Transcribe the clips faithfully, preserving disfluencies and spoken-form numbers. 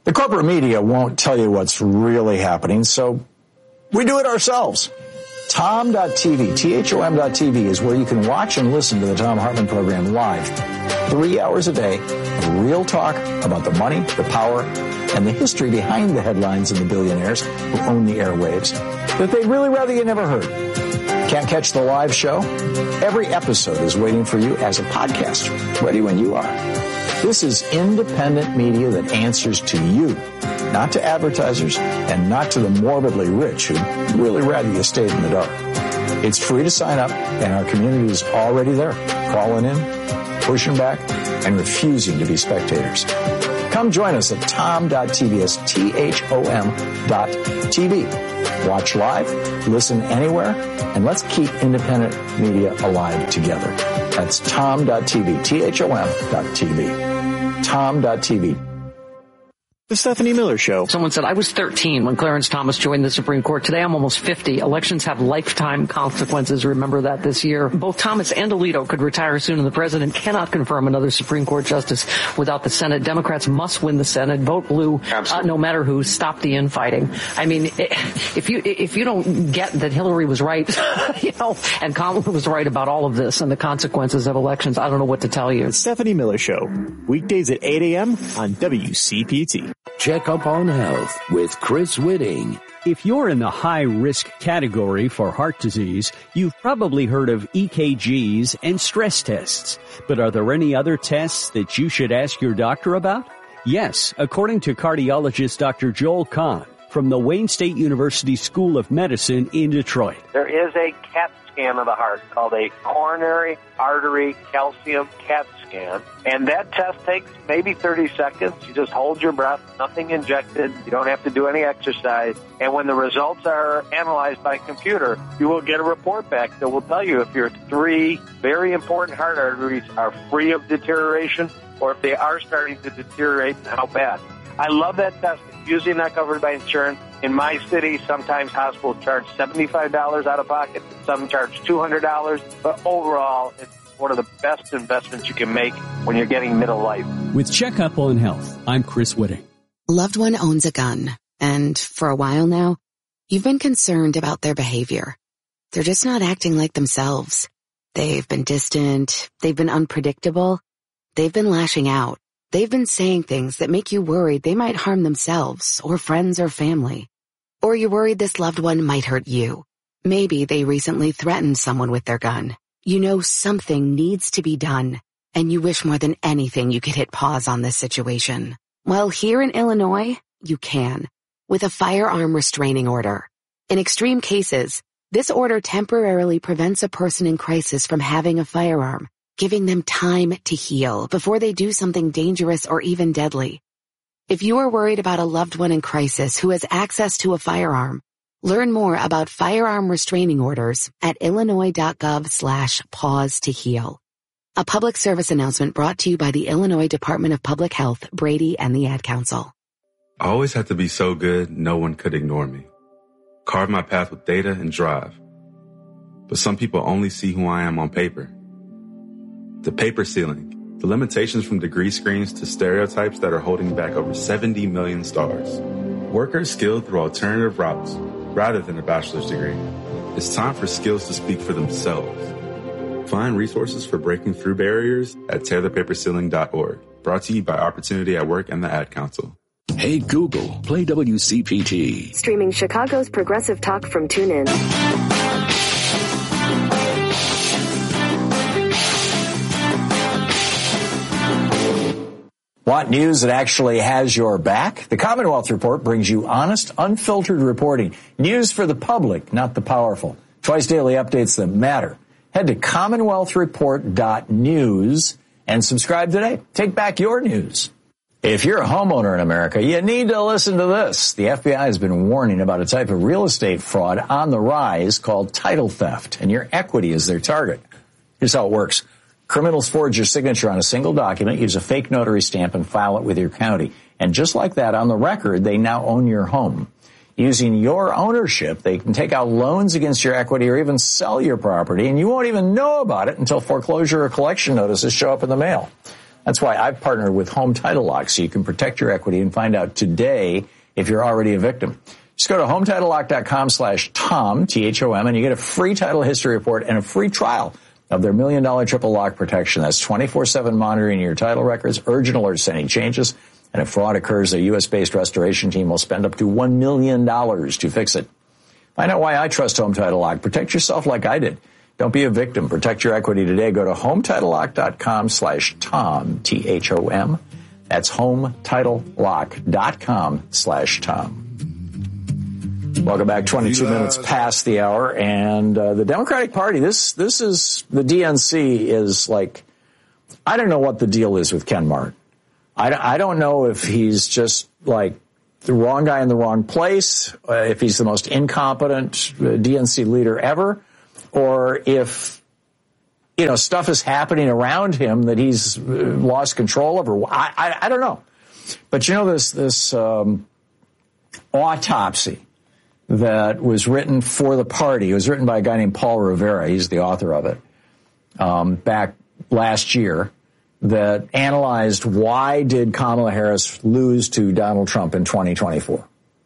The corporate media won't tell you what's really happening, so we do it ourselves. Tom dot T V, T H O M dot T V is where you can watch and listen to the Thom Hartmann program live. Three hours a day of real talk about the money, the power, and the history behind the headlines and the billionaires who own the airwaves that they'd really rather you never heard. Can't catch the live show? Every episode is waiting for you as a podcast, ready when you are. This is independent media that answers to you, not to advertisers and not to the morbidly rich who'd really rather you stayed in the dark. It's free to sign up, and our community is already there, calling in, pushing back, and refusing to be spectators. Come join us at Tom dot T V, that's T H O M dot T V. Watch live, listen anywhere, and let's keep independent media alive together. That's Tom dot T V, T H O M dot T V. Tom dot T V. The Stephanie Miller Show. Someone said, I was thirteen when Clarence Thomas joined the Supreme Court. Today I'm almost fifty. Elections have lifetime consequences. Remember that this year. Both Thomas and Alito could retire soon, and the president cannot confirm another Supreme Court justice without the Senate. Democrats must win the Senate. Vote blue, uh, no matter who. Stop the infighting. I mean, if you if you don't get that Hillary was right, you know, and Kamala was right about all of this and the consequences of elections, I don't know what to tell you. The Stephanie Miller Show. Weekdays at eight a.m. on W C P T. Check Up on Health with Chris Whitting. If you're in the high-risk category for heart disease, you've probably heard of E K Gs and stress tests. But are there any other tests that you should ask your doctor about? Yes, according to cardiologist Doctor Joel Kahn from the Wayne State University School of Medicine in Detroit. There is a CAT scan of the heart called a coronary artery calcium CAT scan, and that test takes maybe thirty seconds. You just hold your breath, nothing injected. You don't have to do any exercise. And when the results are analyzed by computer, you will get a report back that will tell you if your three very important heart arteries are free of deterioration or if they are starting to deteriorate and how bad. I love that test. It's usually not covered by insurance. In my city, sometimes hospitals charge seventy-five dollars out of pocket. Some charge two hundred dollars. But overall, it's one of the best investments you can make when you're getting middle life. With Checkup on Health, I'm Chris Whitting. Loved one owns a gun, and for a while now, you've been concerned about their behavior. They're just not acting like themselves. They've been distant. They've been unpredictable. They've been lashing out. They've been saying things that make you worried they might harm themselves or friends or family. Or you're worried this loved one might hurt you. Maybe they recently threatened someone with their gun. You know something needs to be done, and you wish more than anything you could hit pause on this situation. Well, here in Illinois, you can, with a firearm restraining order. In extreme cases, this order temporarily prevents a person in crisis from having a firearm, giving them time to heal before they do something dangerous or even deadly. If you are worried about a loved one in crisis who has access to a firearm, learn more about firearm restraining orders at illinois.gov slash pause to heal. A public service announcement brought to you by the Illinois Department of Public Health, Brady, and the Ad Council. I always had to be so good, no one could ignore me. Carve my path with data and drive. But some people only see who I am on paper. The paper ceiling, the limitations from degree screens to stereotypes that are holding back over seventy million stars. Workers skilled through alternative routes rather than a bachelor's degree. It's time for skills to speak for themselves. Find resources for breaking through barriers at tear the paper ceiling dot org. Brought to you by Opportunity at Work and the Ad Council. Hey Google, play W C P T. Streaming Chicago's progressive talk from TuneIn. Want news that actually has your back? The Commonwealth Report brings you honest, unfiltered reporting. News for the public, not the powerful. Twice daily updates that matter. Head to commonwealth report dot news and subscribe today. Take back your news. If you're a homeowner in America, you need to listen to this. The F B I has been warning about a type of real estate fraud on the rise called title theft, and your equity is their target. Here's how it works. Criminals forge your signature on a single document, use a fake notary stamp, and file it with your county. And just like that, on the record, they now own your home. Using your ownership, they can take out loans against your equity or even sell your property, and you won't even know about it until foreclosure or collection notices show up in the mail. That's why I've partnered with Home Title Lock, so you can protect your equity and find out today if you're already a victim. Just go to home title lock dot com slash Tom, T H O M, and you get a free title history report and a free trial of their million dollar triple lock protection. That's twenty-four seven monitoring your title records, urgent alerts to any changes, and if fraud occurs, a U S-based restoration team will spend up to one million dollars to fix it. Find out why I trust Home Title Lock. Protect yourself like I did. Don't be a victim. Protect your equity today. Go to home title lock dot com slash Tom, T H O M. That's home title lock dot com slash Tom. Welcome back. twenty-two minutes past the hour, and uh, the Democratic Party, this this is, the D N C is like, I don't know what the deal is with Ken Martin. I, I don't know if he's just like the wrong guy in the wrong place, uh, if he's the most incompetent uh, D N C leader ever, or if, you know, stuff is happening around him that he's uh, lost control of, or I, I, I don't know. But you know, this, this um, autopsy that was written for the party, it was written by a guy named Paul Rivera, he's the author of it, um, back last year, that analyzed why did Kamala Harris lose to Donald Trump in twenty twenty-four.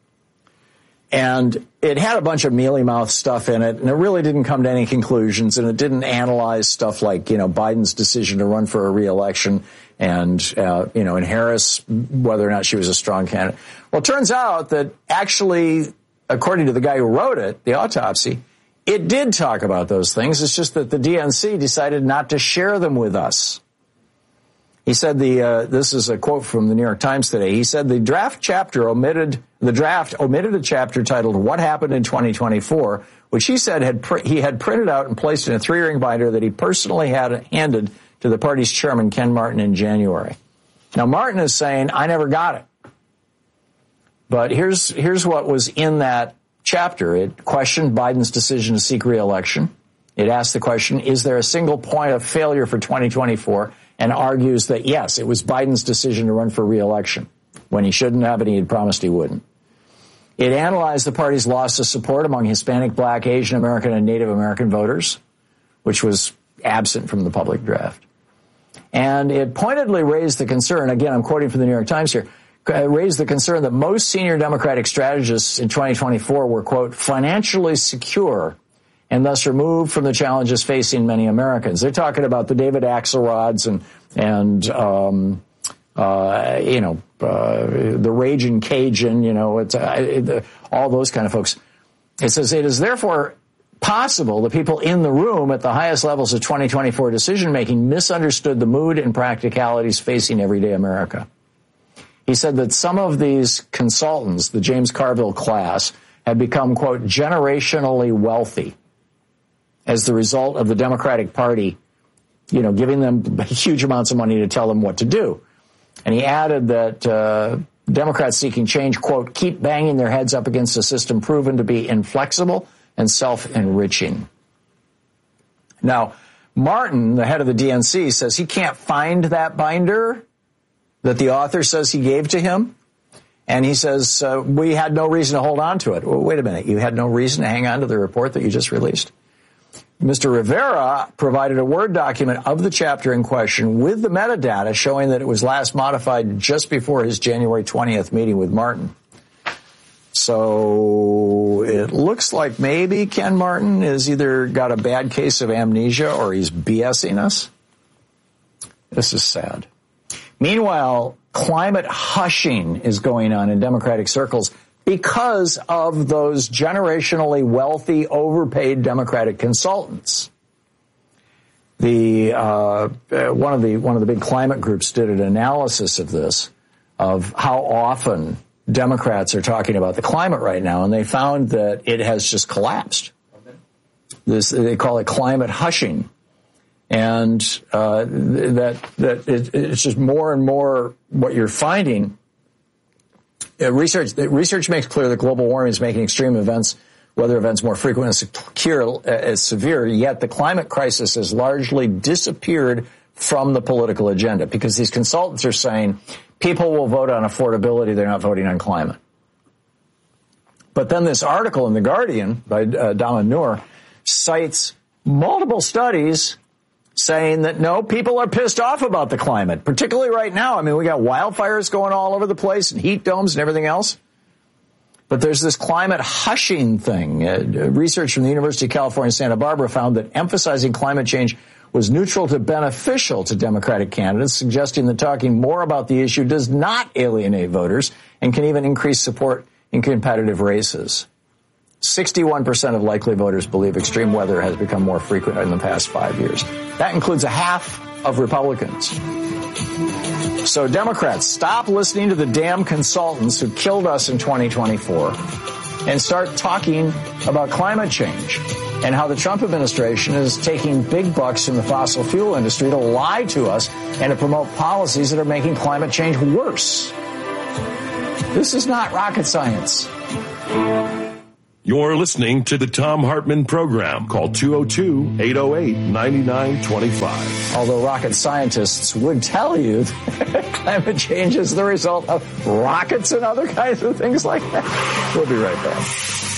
And it had a bunch of mealy-mouthed stuff in it, and it really didn't come to any conclusions, and it didn't analyze stuff like, you know, Biden's decision to run for a re-election and, uh, you know, and Harris, whether or not she was a strong candidate. Well, it turns out that actually, according to the guy who wrote it, the autopsy, it did talk about those things. It's just that the D N C decided not to share them with us. He said the, uh, this is a quote from the New York Times today. He said the draft chapter omitted, the draft omitted a chapter titled What Happened in twenty twenty-four, which he said had pr- he had printed out and placed in a three-ring binder that he personally had handed to the party's chairman, Ken Martin, in January. Now, Martin is saying, I never got it. But here's, here's what was in that chapter. It questioned Biden's decision to seek re-election. It asked the question, is there a single point of failure for twenty twenty-four? And argues that, yes, it was Biden's decision to run for re-election when he shouldn't have and he had promised he wouldn't. It analyzed the party's loss of support among Hispanic, Black, Asian American, and Native American voters, which was absent from the public draft. And it pointedly raised the concern, again, I'm quoting from the New York Times here, raised the concern that most senior Democratic strategists in twenty twenty-four were, quote, financially secure and thus removed from the challenges facing many Americans. They're talking about the David Axelrods and, and um, uh, you know, uh, the Raging Cajun, you know, it's, uh, it, all those kind of folks. It says it is therefore possible the people in the room at the highest levels of twenty twenty-four decision-making misunderstood the mood and practicalities facing everyday America. He said that some of these consultants, the James Carville class, have become, quote, generationally wealthy as the result of the Democratic Party, you know, giving them huge amounts of money to tell them what to do. And he added that uh, Democrats seeking change, quote, keep banging their heads up against a system proven to be inflexible and self-enriching. Now, Martin, the head of the D N C, says he can't find that binder that the author says he gave to him. And he says, uh, we had no reason to hold on to it. Well, wait a minute. You had no reason to hang on to the report that you just released? Mister Rivera provided a Word document of the chapter in question with the metadata showing that it was last modified just before his January twentieth meeting with Martin. So it looks like maybe Ken Martin has either got a bad case of amnesia or he's BSing us. This is sad. Meanwhile, climate hushing is going on in Democratic circles because of those generationally wealthy, overpaid Democratic consultants. The uh, one of the one of the big climate groups did an analysis of this, of how often Democrats are talking about the climate right now, and they found that it has just collapsed. Okay. This they call it climate hushing, and uh, that that it, it's just more and more what you're finding. Uh, research research makes clear that global warming is making extreme events, weather events, more frequent and secure, as severe. Yet the climate crisis has largely disappeared from the political agenda because these consultants are saying people will vote on affordability; they're not voting on climate. But then this article in The Guardian by uh, Dama Noor cites multiple studies saying that, no, people are pissed off about the climate, particularly right now. I mean, we got wildfires going all over the place and heat domes and everything else. But there's this climate hushing thing. Uh, research from the University of California, Santa Barbara found that emphasizing climate change was neutral to beneficial to Democratic candidates, suggesting that talking more about the issue does not alienate voters and can even increase support in competitive races. sixty-one percent of likely voters believe extreme weather has become more frequent in the past five years. That includes a half of Republicans. So Democrats, stop listening to the damn consultants who killed us in twenty twenty-four and start talking about climate change and how the Trump administration is taking big bucks from the fossil fuel industry to lie to us and to promote policies that are making climate change worse. This is not rocket science. You're listening to the Thom Hartmann Program. Call two oh two, eight oh eight, nine nine two five. Although rocket scientists would tell you that climate change is the result of rockets and other kinds of things like that. We'll be right back.